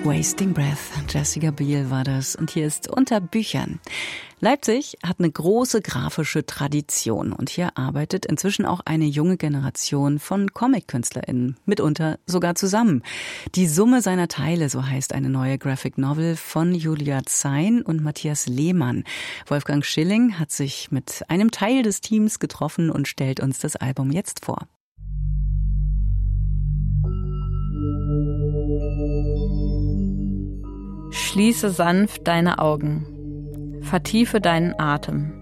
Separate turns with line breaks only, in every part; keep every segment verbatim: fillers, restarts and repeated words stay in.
Wasting Breath, Jessica Biel war das. Und hier ist Unter Büchern. Leipzig hat eine große grafische Tradition und hier arbeitet inzwischen auch eine junge Generation von Comic-KünstlerInnen, mitunter sogar zusammen. Die Summe seiner Teile, so heißt eine neue Graphic Novel von Julia Zein und Matthias Lehmann. Wolfgang Schilling hat sich mit einem Teil des Teams getroffen und stellt uns das Album jetzt vor.
Schließe sanft deine Augen. Vertiefe deinen Atem.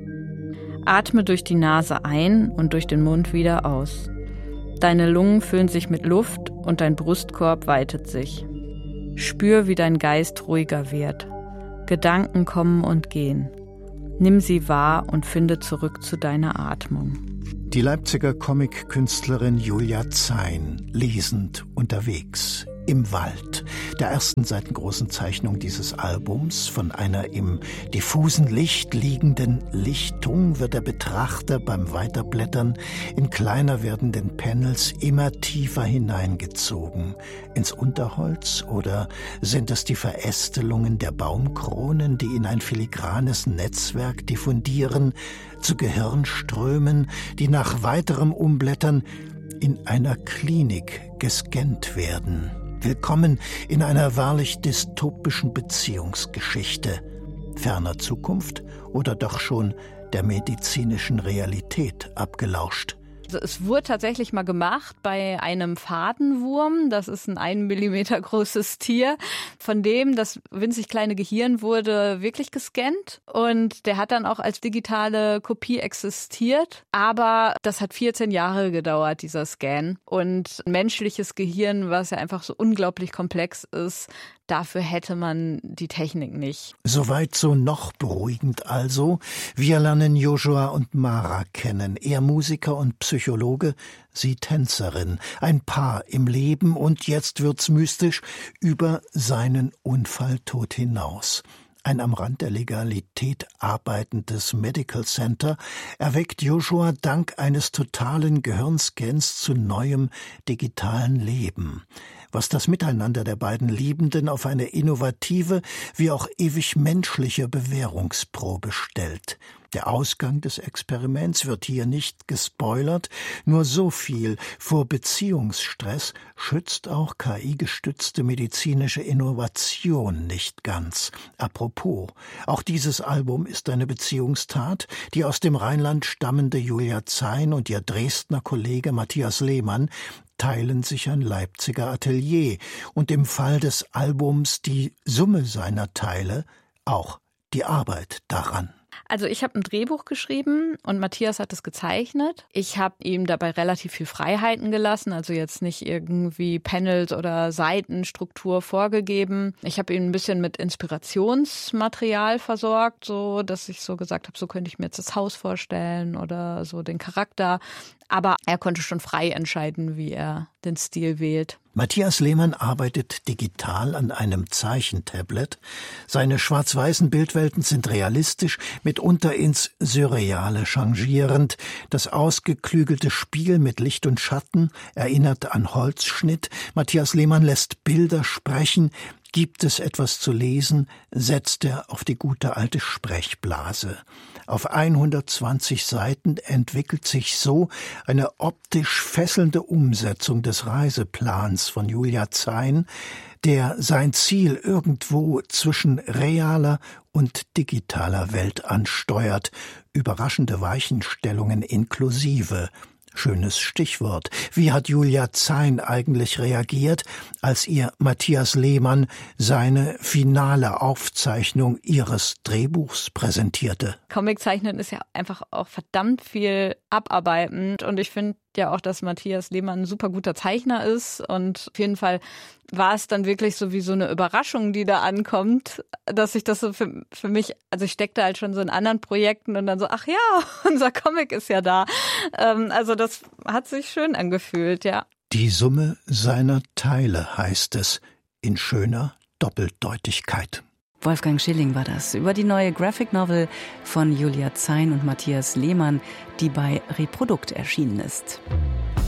Atme durch die Nase ein und durch den Mund wieder aus. Deine Lungen füllen sich mit Luft und dein Brustkorb weitet sich. Spür, wie dein Geist ruhiger wird. Gedanken kommen und gehen. Nimm sie wahr und finde zurück zu deiner Atmung.
Die Leipziger Comic-Künstlerin Julia Zein, lesend unterwegs. Im Wald, der ersten seit großen Zeichnung dieses Albums. Von einer im diffusen Licht liegenden Lichtung wird der Betrachter beim Weiterblättern in kleiner werdenden Panels immer tiefer hineingezogen. Ins Unterholz, oder sind es die Verästelungen der Baumkronen, die in ein filigranes Netzwerk diffundieren, zu Gehirnströmen, die nach weiterem Umblättern in einer Klinik gescannt werden. Willkommen in einer wahrlich dystopischen Beziehungsgeschichte. Ferner Zukunft oder doch schon der medizinischen Realität abgelauscht?
Also es wurde tatsächlich mal gemacht bei einem Fadenwurm. Das ist ein ein Millimeter großes Tier. Von dem das winzig kleine Gehirn wurde wirklich gescannt. Und der hat dann auch als digitale Kopie existiert. Aber das hat vierzehn Jahre gedauert, dieser Scan. Und ein menschliches Gehirn, was ja einfach so unglaublich komplex ist, dafür hätte man die Technik nicht.
Soweit so noch beruhigend also. Wir lernen Joshua und Mara kennen. Er Musiker und Psychologe, sie Tänzerin. Ein Paar im Leben und jetzt wird's mystisch über seinen Unfalltod hinaus. Ein am Rand der Legalität arbeitendes Medical Center erweckt Joshua dank eines totalen Gehirnscans zu neuem digitalen Leben. Was das Miteinander der beiden Liebenden auf eine innovative wie auch ewig menschliche Bewährungsprobe stellt. Der Ausgang des Experiments wird hier nicht gespoilert, nur so viel: vor Beziehungsstress schützt auch K I-gestützte medizinische Innovation nicht ganz. Apropos, auch dieses Album ist eine Beziehungstat. Die aus dem Rheinland stammende Julia Zein und ihr Dresdner Kollege Matthias Lehmann teilen sich ein Leipziger Atelier und im Fall des Albums die Summe seiner Teile auch die Arbeit daran.
Also ich habe ein Drehbuch geschrieben und Matthias hat es gezeichnet. Ich habe ihm dabei relativ viel Freiheiten gelassen, also jetzt nicht irgendwie Panels oder Seitenstruktur vorgegeben. Ich habe ihn ein bisschen mit Inspirationsmaterial versorgt, so dass ich so gesagt habe, so könnte ich mir jetzt das Haus vorstellen oder so den Charakter. Aber er konnte schon frei entscheiden, wie er den Stil wählt.
Matthias Lehmann arbeitet digital an einem Zeichentablet. Seine schwarz-weißen Bildwelten sind realistisch, mitunter ins Surreale changierend. Das ausgeklügelte Spiel mit Licht und Schatten erinnert an Holzschnitt. Matthias Lehmann lässt Bilder sprechen. Gibt es etwas zu lesen, setzt er auf die gute alte Sprechblase. Auf hundertzwanzig Seiten entwickelt sich so eine optisch fesselnde Umsetzung des Reiseplans von Julia Zein, der sein Ziel irgendwo zwischen realer und digitaler Welt ansteuert, überraschende Weichenstellungen inklusive. Schönes Stichwort. Wie hat Julia Zein eigentlich reagiert, als ihr Matthias Lehmann seine finale Aufzeichnung ihres Drehbuchs präsentierte?
Comiczeichnen ist ja einfach auch verdammt viel abarbeitend und ich finde ja auch, dass Matthias Lehmann ein super guter Zeichner ist und auf jeden Fall war es dann wirklich so wie so eine Überraschung, die da ankommt, dass ich das so für, für mich, also ich steckte halt schon so in anderen Projekten und dann so, ach ja, unser Comic ist ja da. Ähm, also das hat sich schön angefühlt, ja.
Die Summe seiner Teile heißt es in schöner Doppeldeutigkeit.
Wolfgang Schilling war das über die neue Graphic Novel von Julia Zein und Matthias Lehmann, die bei Reprodukt erschienen ist.